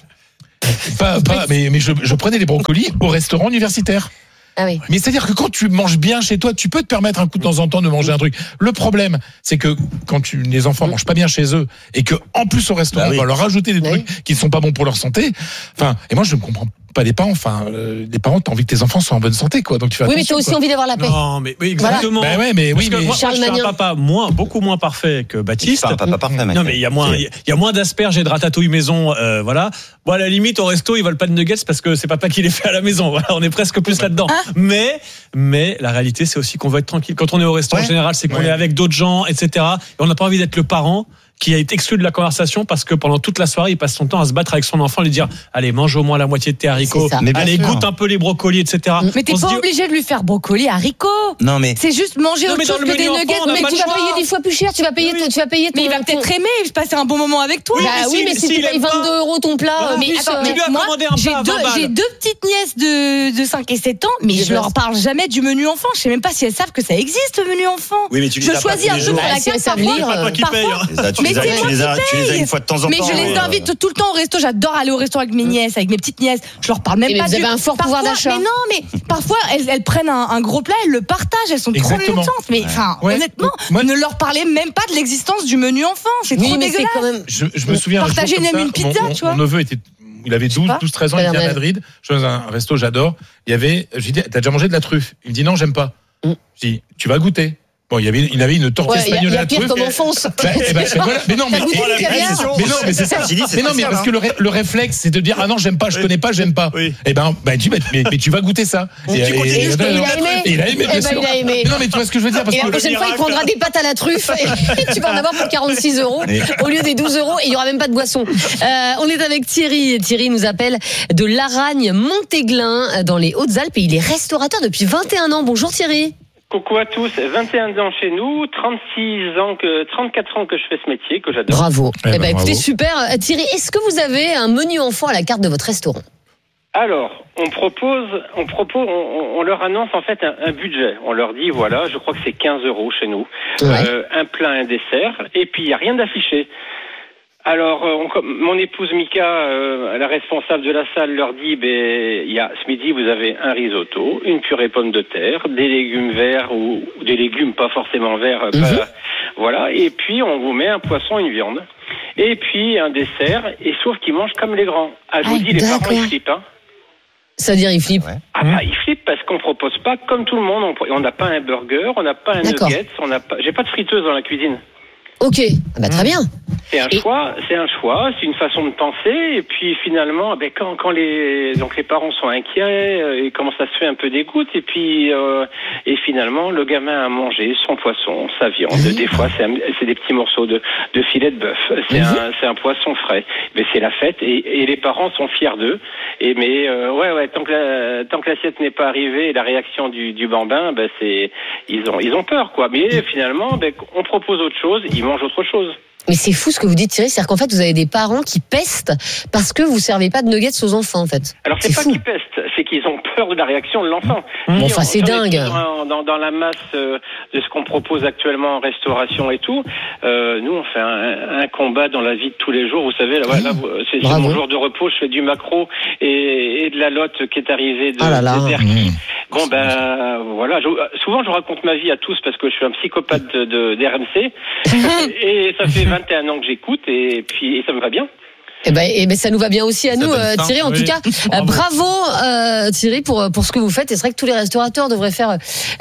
Mais je prenais les brocolis au restaurant universitaire. Ah oui. Mais c'est-à-dire que quand tu manges bien chez toi, tu peux te permettre un coup de temps en temps de manger un truc. Le problème, c'est que quand les enfants mangent pas bien chez eux et que en plus au restaurant, on va leur rajouter des trucs qui ne sont pas bons pour leur santé. Enfin, et moi je ne comprends pas les parents. Enfin, les parents, t'as envie que tes enfants soient en bonne santé, quoi. Donc tu fais oui, mais tu as aussi envie d'avoir la paix. Non, mais oui, exactement. Voilà. Bah ouais, mais oui, mais moi, je suis un papa beaucoup moins parfait que Baptiste. C'est un papa parfait, mec. Non, mais il y a moins d'asperges et de ratatouille maison, voilà. Bon, à la limite, au resto, ils veulent pas de nuggets parce que c'est papa qui les fait à la maison. Voilà, on est presque plus là-dedans. Mais la réalité, c'est aussi qu'on veut être tranquille. Quand on est au resto, en général, c'est qu'on est avec d'autres gens, etc. Et on n'a pas envie d'être le parent qui a été exclu de la conversation parce que pendant toute la soirée, il passe son temps à se battre avec son enfant, lui dire allez, mange au moins la moitié de tes haricots, allez, goûte un peu les brocolis, etc. Mais t'es pas obligé de lui faire brocoli, haricots. Non, mais c'est juste manger autre chose que des nuggets. Mais tu vas payer 10 fois plus cher, tu vas payer ton. Mais il va peut-être aimer, passer un bon moment avec toi. Oui, mais si tu payes 22 € ton plat, mais attends, moi, j'ai deux petites nièces de 5 et 7 ans, mais je leur parle jamais du menu enfant. Je sais même pas si elles savent que ça existe, le menu enfant. Oui, mais tu je choisis un truc pour la carte parfois. Tu les as une fois de temps en temps. Mais je les invite tout le temps au resto. J'adore aller au resto avec mes nièces, avec mes petites nièces. Je leur parle même pas. Vous avez un fort pouvoir d'achat. Mais non, mais parfois elles prennent un gros plat, elles le partagent. Elles sont trop contentes. Mais enfin, honnêtement, ne leur parlez même pas de l'existence du menu enfant. C'est trop dégueulasse. Je me souviens. Partager même une pizza, tu vois. Mon neveu il avait 12-13 ans, il était à Madrid. Je suis dans un resto, j'adore. Je lui dis, t'as déjà mangé de la truffe? Il me dit non, j'aime pas. Je dis, tu vas goûter. Bon, il avait une tortue espagnole à la truffe. Il y a pire comme enfance. Mais non, mais c'est ça. Mais non, mais parce que le réflexe, c'est de dire ah non, j'aime pas, je connais pas, j'aime pas. Et mais tu vas goûter ça. Il a aimé. Bien sûr. Mais non, mais tu vois ce que je veux dire parce que la prochaine fois, il prendra des pâtes à la truffe et tu vas en avoir pour 46 € au lieu des 12 € et il y aura même pas de boisson. On est avec Thierry. Thierry nous appelle de Laragne, Montéglin, dans les Hautes-Alpes et il est restaurateur depuis 21 ans. Bonjour Thierry. Coucou à tous, 21 ans chez nous, 34 ans que je fais ce métier, que j'adore. Bravo. Écoutez, super. Thierry, est-ce que vous avez un menu enfant à la carte de votre restaurant? Alors, on leur annonce en fait un budget. On leur dit, voilà, je crois que c'est 15 € chez nous. Un plat, un dessert, et puis il n'y a rien d'affiché. Alors, mon épouse Mika, la responsable de la salle, leur dit, ce midi, vous avez un risotto, une purée pomme de terre, des légumes verts ou des légumes pas forcément verts, voilà. Et puis, on vous met un poisson, une viande. Et puis, un dessert, et sauf qu'ils mangent comme les grands. Je vous dis, les parents, ils flippent, hein. C'est-à-dire, ils flippent? Ils flippent parce qu'on propose pas comme tout le monde. On n'a pas un burger, on n'a pas un nuggets, j'ai pas de friteuse dans la cuisine. Ok, très bien. C'est un choix, c'est une façon de penser. Et puis finalement, quand les parents sont inquiets, et commencent à se faire un peu des gouttes. Et puis et finalement, le gamin a mangé son poisson, sa viande. Des fois, c'est des petits morceaux de filet de bœuf. C'est un poisson frais. Mais c'est la fête et les parents sont fiers d'eux. Tant que l'assiette n'est pas arrivée, et la réaction du bambin, ils ont peur, quoi. Mais finalement, on propose autre chose, ils mangent autre chose. Mais c'est fou ce que vous dites, Thierry, c'est-à-dire qu'en fait, vous avez des parents qui pestent parce que vous servez pas de nuggets aux enfants, en fait. Alors, c'est pas qu'ils pestent, c'est qu'ils ont peur de la réaction de l'enfant. Enfin, c'est dingue. Dans la masse de ce qu'on propose actuellement en restauration et tout, nous, on fait un combat dans la vie de tous les jours. Vous savez, c'est mon jour de repos, je fais du maquereau et de la lotte qui est arrivée de Derky. Bon, voilà. Souvent, je raconte ma vie à tous parce que je suis un psychopathe d'RMC. Et ça fait 21 ans que j'écoute et ça me va bien. Eh ben, ça nous va bien aussi à nous, Thierry. En tout cas, bravo Thierry pour ce que vous faites. Et c'est vrai que tous les restaurateurs devraient faire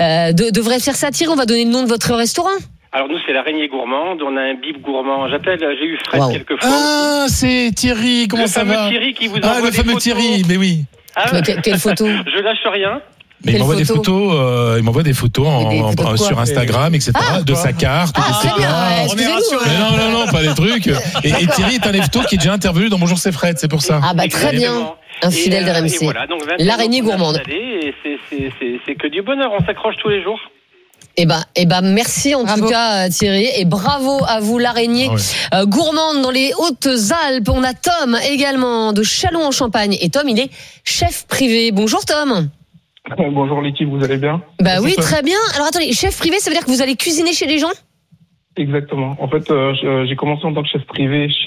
ça. Thierry, on va donner le nom de votre restaurant. Alors nous, c'est l'Araignée Gourmande. On a un bib gourmand. J'ai eu Fred quelques fois. Ah, c'est Thierry. Comment ça va? Le fameux Thierry qui vous envoie le fameux photos. Thierry, mais oui. Quelle photo? Je lâche rien. Mais il m'envoie des photos sur Instagram, etc. de sa carte, de ses plats. Mais non, pas des trucs. Et Thierry est un lève-tôt qui est déjà intervenu dans Bonjour c'est Fred, c'est pour ça. Ah très bien. Un fidèle d'RMC. Voilà, l'Araignée Gourmande. C'est que du bonheur, on s'accroche tous les jours. Eh ben, merci en tout cas Thierry et bravo à vous l'Araignée Gourmande dans les Hautes-Alpes. On a Tom également de Châlons en Champagne et Tom, il est chef privé. Bonjour Tom. Bonjour l'équipe, vous allez bien? Oui, très bien. Alors attendez, chef privé, ça veut dire que vous allez cuisiner chez les gens? Exactement. En fait, j'ai commencé en tant que chef privé chez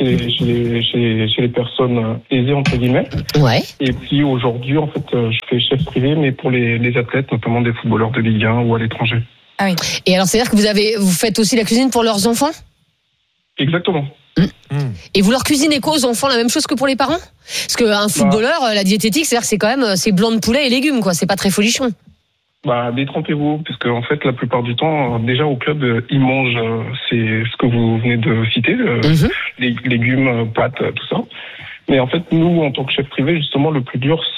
les personnes aisées entre guillemets. Ouais. Et puis aujourd'hui, en fait, je fais chef privé, mais pour les athlètes, notamment des footballeurs de Ligue 1 ou à l'étranger. Ah oui. Et alors, c'est-à-dire que vous faites aussi la cuisine pour leurs enfants? Exactement. Et vous leur cuisinez quoi aux enfants? La même chose que pour les parents? Parce qu'un footballeur, la diététique, c'est-à-dire que c'est quand même c'est blanc de poulet et légumes, quoi. C'est pas très folichon. Détrompez-vous, parce qu'en fait, la plupart du temps, déjà au club, ils mangent, c'est ce que vous venez de citer, les légumes, pâtes, tout ça. Mais en fait, nous, en tant que chef privé, justement, le plus dur,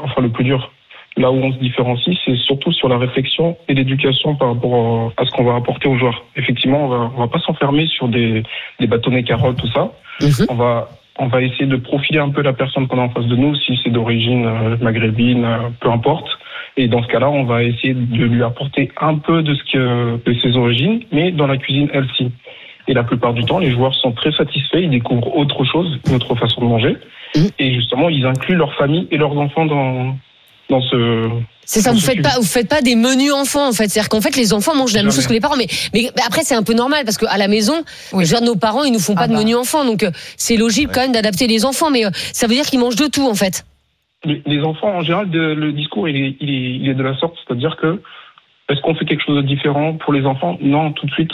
là où on se différencie, c'est surtout sur la réflexion et l'éducation par rapport à ce qu'on va apporter aux joueurs. Effectivement, on va pas s'enfermer sur des bâtonnets carottes, tout ça. On va essayer de profiler un peu la personne qu'on a en face de nous, si c'est d'origine maghrébine, peu importe. Et dans ce cas-là, on va essayer de lui apporter un peu de ses origines, mais dans la cuisine healthy. Et la plupart du temps, les joueurs sont très satisfaits, ils découvrent autre chose, une autre façon de manger. Et justement, ils incluent leur famille et leurs enfants dans ce... C'est ça, vous faites pas des menus enfants en fait, c'est-à-dire qu'en fait les enfants mangent la même chose que les parents, mais après c'est un peu normal parce qu'à la maison, nos parents ils nous font pas de menu enfants, donc c'est logique quand même d'adapter les enfants, mais ça veut dire qu'ils mangent de tout en fait. Les enfants en général, le discours il est de la sorte, c'est-à-dire que est-ce qu'on fait quelque chose de différent pour les enfants? Non, tout de suite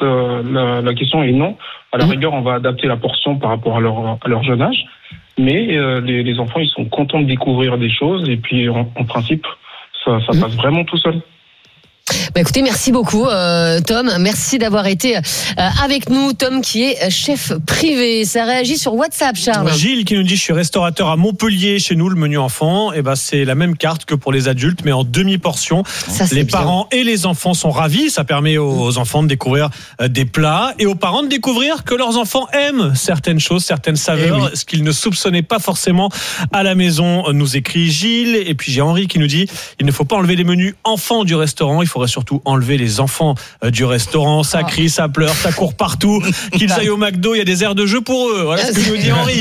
la question est non. À la rigueur, on va adapter la portion par rapport à leur jeune âge. Mais les enfants, ils sont contents de découvrir des choses et puis en principe, ça passe vraiment tout seul. Écoutez, merci beaucoup Tom, merci d'avoir été avec nous. Tom qui est chef privé. Ça réagit sur WhatsApp, Charles. Gilles qui nous dit: je suis restaurateur à Montpellier, chez nous le menu enfant, c'est la même carte que pour les adultes mais en demi-portion. Les parents et les enfants sont ravis, ça permet aux enfants de découvrir des plats et aux parents de découvrir que leurs enfants aiment certaines choses, certaines saveurs, ce qu'ils ne soupçonnaient pas forcément à la maison, nous écrit Gilles. Et puis j'ai Henri qui nous dit: il ne faut pas enlever les menus enfants du restaurant, il faudrait surtout enlever les enfants du restaurant. Ça crie, ça pleure, ça court partout. Qu'ils aillent au McDo, il y a des aires de jeu pour eux. Voilà ce que nous dit Henri.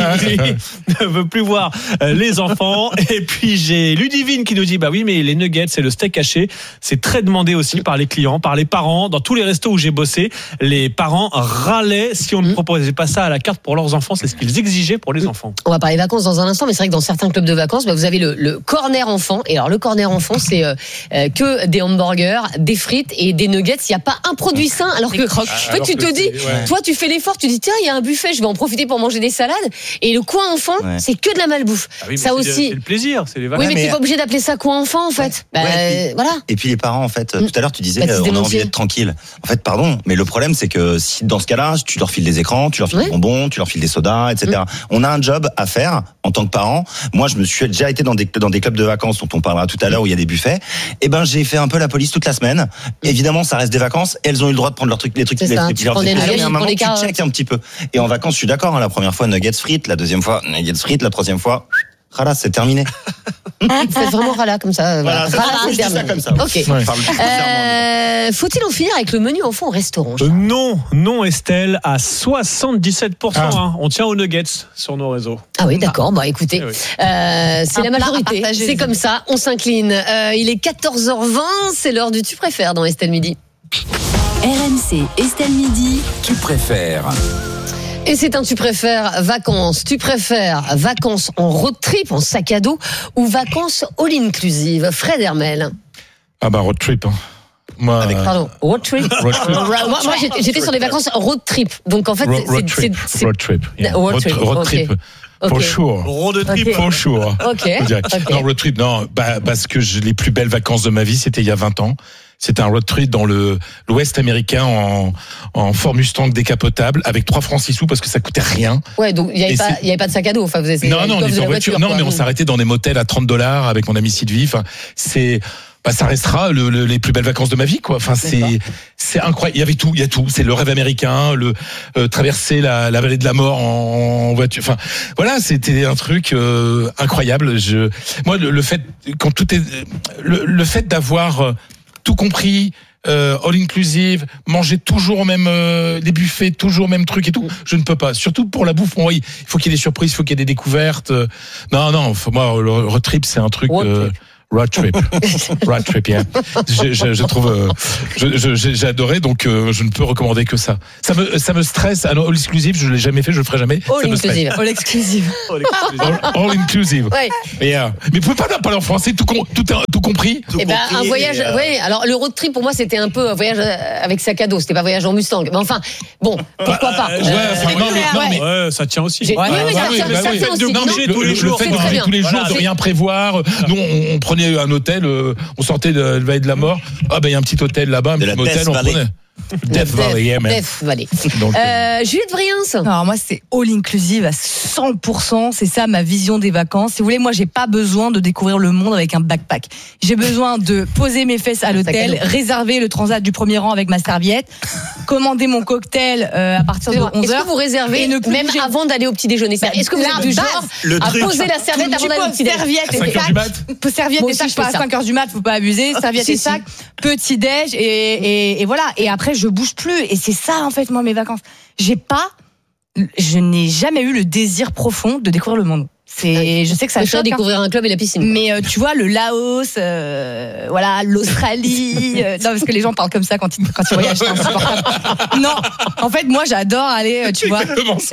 Il ne veut plus voir les enfants. Et puis j'ai Ludivine qui nous dit: oui, mais les nuggets et le steak haché, c'est très demandé aussi par les clients, par les parents. Dans tous les restos où j'ai bossé, les parents râlaient si on ne proposait pas ça à la carte pour leurs enfants. C'est ce qu'ils exigeaient pour les enfants. On va parler vacances dans un instant, mais c'est vrai que dans certains clubs de vacances, vous avez le corner enfant. Et alors le corner enfant, c'est que des hamburgers des frites et des nuggets. Il n'y a pas un produit sain. Alors que, en fait, tu te dis, toi, tu fais l'effort, tu dis, tiens, il y a un buffet, je vais en profiter pour manger des salades. Et le coin enfant, c'est que de la malbouffe. Ah oui, ça aussi. C'est le plaisir, c'est les vacances. Oui, mais t'es pas obligé d'appeler ça coin enfant, en fait. Voilà. Et puis les parents, en fait, tout à l'heure, tu disais, on a envie d'être tranquille. En fait, pardon, mais le problème, c'est que si dans ce cas-là, tu leur files des écrans, tu leur files des bonbons, tu leur files des sodas, etc. On a un job à faire en tant que parent. Moi, je me suis déjà été dans des clubs de vacances dont on parlera tout à l'heure où il y a des buffets. Et ben, j'ai fait un peu la police toute la semaine. Évidemment, ça reste des vacances. Elles ont eu le droit de prendre leurs trucs, les trucs, mais à un moment, tu checkes un petit peu. Et en vacances, je suis d'accord. La première fois, nuggets frites. La deuxième fois, nuggets frites. La troisième fois, rala, c'est terminé. C'est vraiment rala comme ça. Voilà, c'est terminé. Comme ça. Ok. Faut-il en finir avec le menu enfant au restaurant? Non, Estelle, à 77%. On tient aux nuggets sur nos réseaux. Ah oui, d'accord. Bah écoutez, c'est la majorité. C'est comme ça. On s'incline. Il est 14h20. C'est l'heure du tu préfères dans Estelle Midi. RMC Estelle Midi. Tu préfères. Et c'est un tu préfères vacances. Tu préfères vacances en road trip, en sac à dos, ou vacances all inclusive? Fred Hermel. Ah bah road trip. Moi, pardon, road trip. Moi, j'étais sur des vacances road trip. Donc en fait, road trip. Road trip. For sure. Road trip. For sure. Non, road trip, non. Parce que les plus belles vacances de ma vie, c'était il y a 20 ans. C'était un road trip dans l'Ouest américain en Ford Mustang décapotable avec 3 francs 6 sous parce que ça coûtait rien. Ouais, donc il y avait pas de sac à dos. Enfin, vous avez non, on était en voiture. Non, mais on s'arrêtait dans des motels à $30 avec mon ami Sylvie. Enfin, ça restera les plus belles vacances de ma vie, quoi. Enfin, c'est incroyable. Il y avait tout, C'est le rêve américain, traverser la vallée de la mort en voiture. Enfin, voilà, c'était un truc incroyable. Moi, le fait quand tout est, le fait d'avoir tout compris, all inclusive, manger toujours au même les buffets, toujours au même truc et tout, je ne peux pas. Surtout pour la bouffe, il faut qu'il y ait des surprises, il faut qu'il y ait des découvertes. Non, moi le road trip c'est un truc. Road trip, yeah. Je trouve, j'ai adoré, donc je ne peux recommander que ça. Ça me stresse. All inclusive, je l'ai jamais fait, je le ferai jamais. All inclusive. All inclusive. Ouais. Mais vous pouvez pas parler en français, tout compris. Un voyage. Oui. Alors le road trip pour moi c'était un peu un voyage avec sac à dos. C'était pas voyage en Mustang. Mais enfin, bon, pourquoi pas. Ouais, ça tient aussi. Ça tient aussi. Le fait de manger tous les jours, de rien prévoir. Nous, on prenait un hôtel, on sortait de la vallée de la mort. Il y a un petit hôtel là-bas, un petit motel, on prenait. Death Valley, yeah, man. Death Valley. Juliette Vriens. Alors moi c'est all inclusive à 100%, c'est ça ma vision des vacances. Si vous voulez, moi j'ai pas besoin de découvrir le monde avec un backpack. J'ai besoin de poser mes fesses à l'hôtel, réserver le transat du premier rang avec ma serviette, commander mon cocktail à partir de 11h. Est-ce que vous réservez même avant d'aller au petit déjeuner? Est-ce que vous êtes du genre à poser la serviette avant d'aller au petit déjeuner? Serviette et sac, pas à 5h du mat, faut pas abuser. Serviette et sac, petit déj et voilà. Et après je bouge plus et c'est ça en fait moi mes vacances. Je n'ai jamais eu le désir profond de découvrir le monde. Je sais que ça choque. Découvrir un club et la piscine. Mais tu vois le Laos, l'Australie. Non parce que les gens parlent comme ça quand ils voyagent, c'est insupportable. Non, en fait moi j'adore aller, tu vois.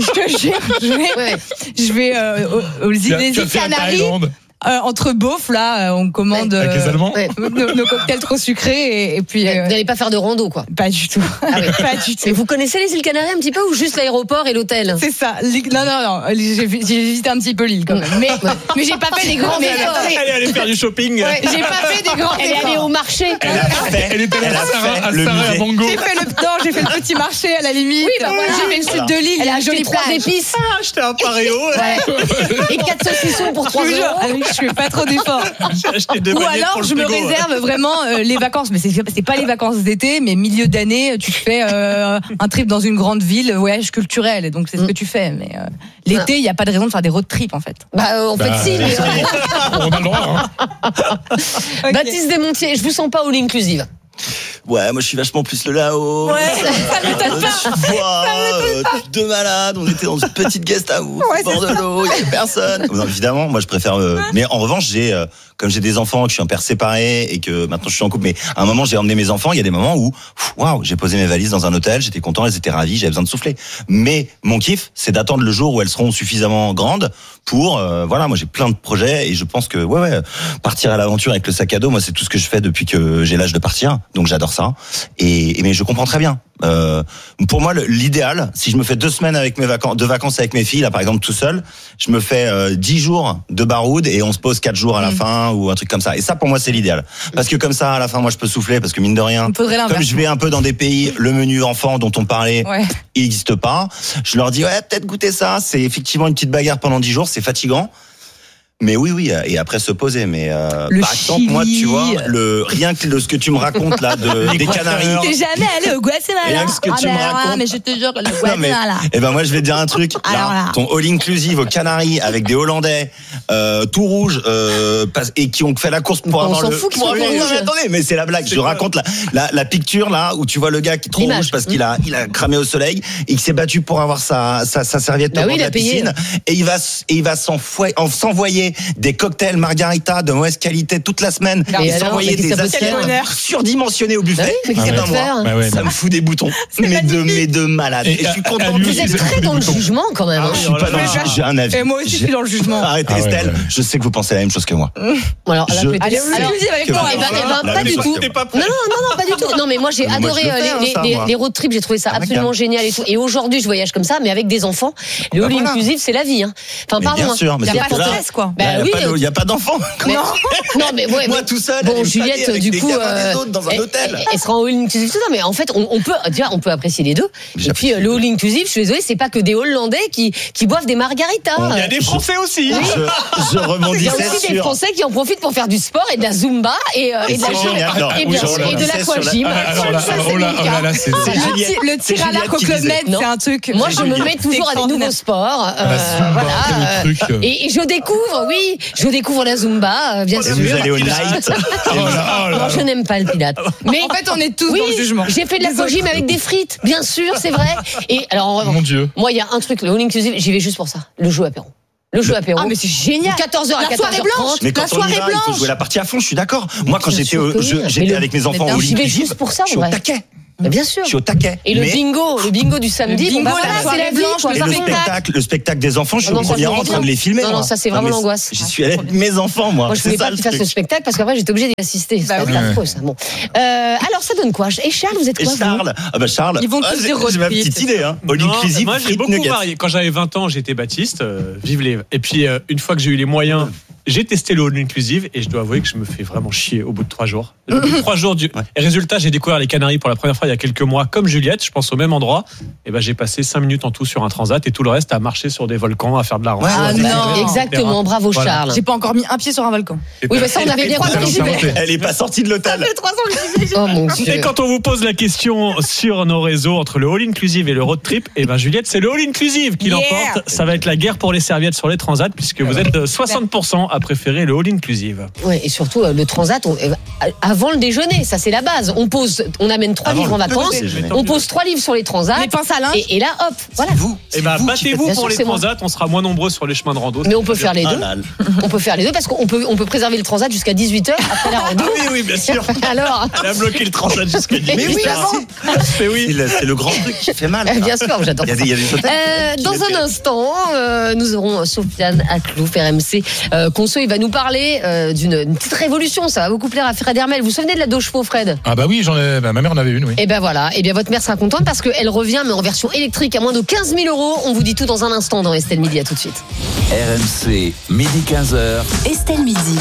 Je vais aux îles Canaries. Entre beaufs, là, on commande nos cocktails trop sucrés et puis. Vous n'allez pas faire de rando, quoi. Pas du tout. Pas du tout. Mais vous connaissez les îles Canaries un petit peu ou juste l'aéroport et l'hôtel? C'est ça. Non. J'ai visité un petit peu l'île quand même. Mais j'ai pas fait des grands efforts. Elle est allée faire du shopping. Ouais, j'ai pas fait des grands efforts. Elle est allée au marché. Elle était à Mango. J'ai fait le petit marché à la limite. Oui, bah voilà. J'ai fait le sud de l'île. Elle a acheté 3 épices. Acheté un paréo. Et 4 saucissons pour 3 €. Je fais pas trop d'efforts. Ou alors je me réserve vraiment les vacances, mais c'est pas les vacances d'été, mais milieu d'année, tu fais un trip dans une grande ville, voyage culturel, et donc c'est ce que tu fais. Mais l'été, il y a pas de raison de faire des road trips en fait. En fait si. Mais on a le droit. Baptiste Desmontiers, je vous sens pas all inclusive. Ouais, moi je suis vachement plus le Laos. Ouais, ça m'étonne pas. Deux malades, on était dans une petite guest house au bord de l'eau, il y avait personne. Non, évidemment, moi je préfère. Mais en revanche, comme j'ai des enfants, que je suis un père séparé et que maintenant je suis en couple, mais à un moment j'ai emmené mes enfants. Il y a des moments où, j'ai posé mes valises dans un hôtel, j'étais content, elles étaient ravies, j'avais besoin de souffler. Mais mon kiff, c'est d'attendre le jour où elles seront suffisamment grandes pour moi j'ai plein de projets et je pense que partir à l'aventure avec le sac à dos, moi c'est tout ce que je fais depuis que j'ai l'âge de partir, donc j'adore ça mais je comprends très bien. Pour moi l'idéal, si je me fais 2 semaines avec de vacances avec mes filles là par exemple tout seul, je me fais 10 jours de baroud et on se pose 4 jours à la fin ou un truc comme ça, et ça pour moi c'est l'idéal parce que comme ça à la fin moi je peux souffler, parce que mine de rien comme je vais un peu dans des pays, le menu enfant dont on parlait il n'existe pas, je leur dis peut-être goûter ça, c'est effectivement une petite bagarre pendant 10 jours, c'est fatigant. Mais oui, et après se poser. Mais par exemple, moi, tu vois, rien que ce que tu me racontes là des Canaries. T'es jamais allé au Guatemala. Rien que ce que tu me racontes. Mais je te jure, le Guatemala. Et ben moi, je vais te dire un truc. Là, ton all inclusive aux Canaries avec des Hollandais tout rouges et qui ont fait la course pour avoir le. On s'en fout qu'ils soient rouges. Attendez, mais c'est la blague. Je raconte la picture là où tu vois le gars qui est trop rouge parce qu'il a cramé au soleil et qu'il s'est battu pour avoir sa serviette au bord de la piscine, et il va s'envoyer des cocktails margarita de mauvaise qualité toute la semaine, et s'envoyer des assiettes surdimensionnées au buffet. Ça me fout des boutons, mais de malade. Et je suis content. Vous êtes très dans le jugement quand même. Je suis pas dans le jugement, j'ai un avis. Et moi aussi je suis dans le jugement. Arrêtez Estelle, je sais que vous pensez la même chose que moi. Alors pas du tout. Non, pas du tout. Non, mais moi j'ai adoré les road trips, j'ai trouvé ça absolument génial et tout. Et aujourd'hui je voyage comme ça, mais avec des enfants. Le all inclusive c'est la vie. Enfin pardon. Bien sûr, mais il n'y a pas de stress quoi. Il n'y a pas d'enfants. Non, mais moi tout seul. Bon, Juliette, du coup, dans un hôtel. Elle sera en all inclusive tout ça, mais en fait, on peut apprécier les deux. Et puis le all inclusive, je suis désolée, c'est pas que des Hollandais qui boivent des margaritas. Il y a des Français aussi. Je rebondissais sur. Il y a aussi des Français qui en profitent pour faire du sport et de la zumba et de l'aquagym. Le tir à l'arc au Club Med, c'est un truc. Moi, je me mets toujours à des nouveaux sports. Et je découvre la Zumba, bien sûr. Vous allez au night. Moi, je n'aime pas le Pilates. Mais en fait, on est tous dans le jugement. J'ai fait de l'aquagym avec des frites, bien sûr, c'est vrai. Et alors, mon Dieu. Moi, il y a un truc, le all inclusive, j'y vais juste pour ça. Le jeu apéro. Le jeu apéro. Ah, mais c'est génial. 14h à 14h30. La soirée blanche. Mais quand on y va, il faut jouer la partie à fond, je suis d'accord. Moi, quand j'étais avec mes enfants au j'y vais juste pour ça, je suis au taquet. Mais bien sûr. Je suis au taquet. Et le bingo du samedi, c'est la blanche. Le spectacle des enfants, je suis au premier rang en train de les filmer. Non, ça c'est vraiment l'angoisse. J'y suis allé avec mes enfants, moi. Moi, je voulais pas faire ce spectacle parce qu'après j'étais obligée d'y assister. C'était affreux, ça. Bon. Alors ça donne quoi? Et Charles, vous êtes quoi? Charles. Ils vont tous dire j'ai ma petite idée, hein. All inclusive. Moi, j'ai beaucoup varié. Quand j'avais 20 ans, j'étais Baptiste. Vive les. Et puis, une fois que j'ai eu les moyens, j'ai testé le all inclusive et je dois avouer que je me fais vraiment chier au bout de 3 jours. Au bout de 3 jours et résultat, j'ai découvert les Canaries pour la première fois il y a quelques mois, comme Juliette, je pense au même endroit. Et ben j'ai passé 5 minutes en tout sur un transat et tout le reste à marcher sur des volcans, à faire de la randonnée. Ah non, exactement, bravo Charles. J'ai pas encore mis un pied sur un volcan. Oui, mais ça on avait bien compris. Elle est pas sortie de l'hôtel. Ça fait 3 ans que je disais. Oh mon Dieu. Et quand on vous pose la question sur nos réseaux entre le all inclusive et le road trip, et ben Juliette, c'est le all inclusive qui l'emporte. Ça va être la guerre pour les serviettes sur les transats puisque vous êtes 60% à préférer le all inclusive. Ouais, et surtout le transat avant le déjeuner, ça c'est la base. On amène 3 livres en vacances, on pose 3 livres sur les transats. Mais pense à linge. Et là hop, voilà. Et ben battez-vous pour les transats, on sera moins nombreux sur les chemins de rando. Mais on peut faire les deux. On peut faire les deux parce qu'on peut préserver le transat jusqu'à 18h après la rando. Oui, bien sûr. Alors, elle a bloqué le transat jusqu'à 18h. Mais oui, c'est le grand truc qui fait mal. Bien sûr, j'adore ça. Il y a des hôtels. Dans un instant, nous aurons Sofiane Aklouf, RMC Conso. Il va nous parler d'une petite révolution. Ça va beaucoup plaire à Fred Hermel. Vous vous souvenez de la dos chevaux, Fred? Ah bah oui, ma mère en avait une, oui. Et ben voilà. Et bien votre mère sera contente parce qu'elle revient, mais en version électrique à moins de 15 000 €. On vous dit tout dans un instant dans Estelle Midi. À tout de suite. RMC, midi 15h. Estelle Midi.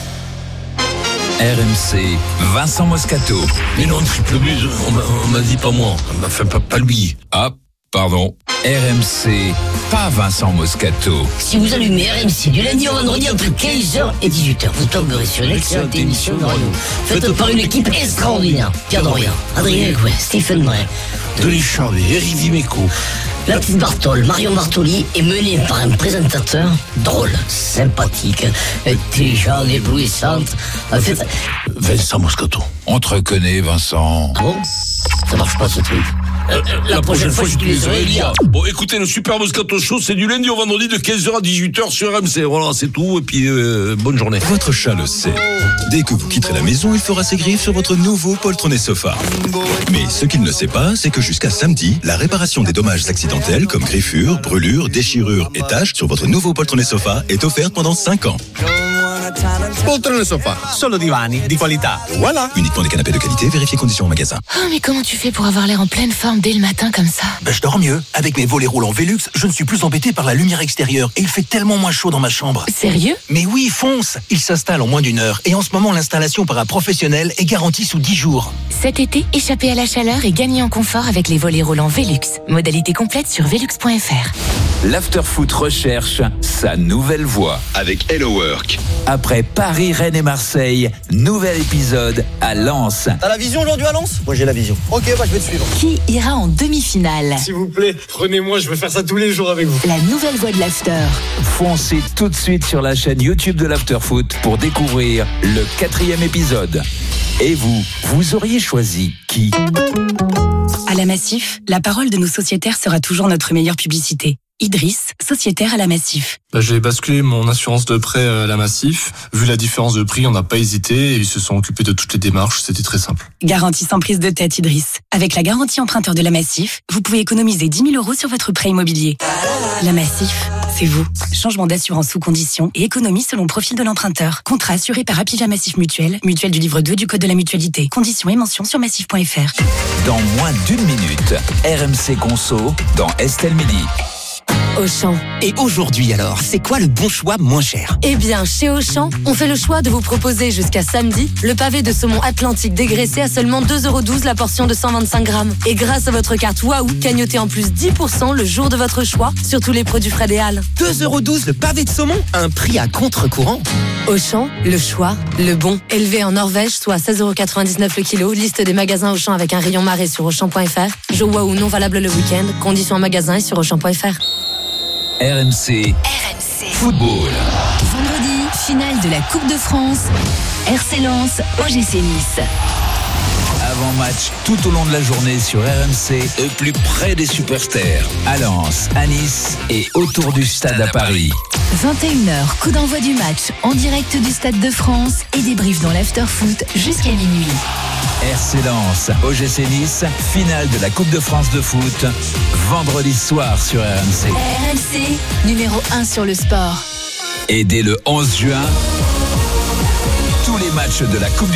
RMC, Vincent Moscato. Mais non, triple but, on m'a dit pas moi. Enfin, pas lui. Ah, pardon. RMC, pas Vincent Moscato. Si vous allumez RMC du lundi au vendredi entre 15h et 18h, vous tomberez sur l'excellente émission de radio, faite par une équipe extraordinaire. Pierre Dorian, Adrien Gouin, Stephen Brun, Denis Charvet, Eric Dimeco. La petite Bartoli, Marion Bartoli, est menée par un présentateur drôle, sympathique, intelligent, éblouissante. En fait, Vincent Moscato. On te reconnaît, Vincent. Ah bon? Ça marche pas ce truc. La prochaine fois, j'utiliserai Elia. Bon, écoutez, le Super Moscato Show, c'est du lundi au vendredi de 15h à 18h sur RMC. Voilà, c'est tout. Et puis, bonne journée. Votre chat le sait. Dès que vous quitterez la maison, il fera ses griffes sur votre nouveau poltronnet sofa. Mais ce qu'il ne sait pas, c'est que jusqu'à samedi, la réparation des dommages accidentels comme griffures, brûlures, déchirures et taches sur votre nouveau poltronnet sofa est offerte pendant 5 ans. Poltrone sofa, solo divani di qualità. Voilà. Uniquement des canapés de qualité, vérifiez conditions en magasin. Oh, mais comment tu fais pour avoir l'air en pleine forme dès le matin comme ça? Je dors mieux. Avec mes volets roulants Velux, je ne suis plus embêté par la lumière extérieure et il fait tellement moins chaud dans ma chambre. Sérieux? Mais oui, fonce. Il s'installe en moins d'1 heure et en ce moment, l'installation par un professionnel est garantie sous 10 jours. Cet été, échappez à la chaleur et gagnez en confort avec les volets roulants Velux. Modalité complète sur velux.fr. L'Afterfoot recherche sa nouvelle voix avec Hello Work. Après Paris, Rennes et Marseille, nouvel épisode à Lens. T'as la vision aujourd'hui à Lens? Moi j'ai la vision. Ok, je vais te suivre. Qui ira en demi-finale? S'il vous plaît, prenez-moi, je veux faire ça tous les jours avec vous. La nouvelle voix de l'After. Foncez tout de suite sur la chaîne YouTube de l'Afterfoot pour découvrir le 4e épisode. Et vous auriez choisi qui? À la Massif, la parole de nos sociétaires sera toujours notre meilleure publicité. Idriss, sociétaire à la Massif. J'ai basculé mon assurance de prêt à la Massif. Vu la différence de prix, on n'a pas hésité et ils se sont occupés de toutes les démarches. C'était très simple. Garantie sans prise de tête, Idriss. Avec la garantie emprunteur de la Massif, vous pouvez économiser 10 000 € sur votre prêt immobilier. La Massif, c'est vous. Changement d'assurance sous condition et économie selon le profil de l'emprunteur. Contrat assuré par Apivia Massif Mutuelle, mutuelle du livre 2 du Code de la mutualité. Conditions et mentions sur massif.fr. Dans moins d'1 minute, RMC Conso dans Estelle Midi. Auchan. Et aujourd'hui alors, c'est quoi le bon choix moins cher? Eh bien, chez Auchan, on fait le choix de vous proposer jusqu'à samedi le pavé de saumon atlantique dégraissé à seulement 2,12 € la portion de 125 grammes. Et grâce à votre carte Waouh, cagnotez en plus 10% le jour de votre choix sur tous les produits Fred et Halles. 2,12 € le pavé de saumon, un prix à contre-courant. Auchan, le choix, le bon. Élevé en Norvège, soit 16,99 € le kilo. Liste des magasins Auchan avec un rayon marée sur Auchan.fr. Jour Waouh non valable le week-end. Conditions en magasin et sur Auchan.fr. RMC Football. Vendredi, finale de la Coupe de France. RC Lens, OGC Nice. Avant-match tout au long de la journée sur RMC, au plus près des superstars. À Lens, à Nice et autour du stade à Paris. 21h, coup d'envoi du match en direct du Stade de France et débrief dans l'Afterfoot jusqu'à minuit. RC Lens, OGC Nice, finale de la Coupe de France de foot, vendredi soir sur RMC. RMC, numéro 1 sur le sport. Et dès le 11 juin, tous les matchs de la Coupe du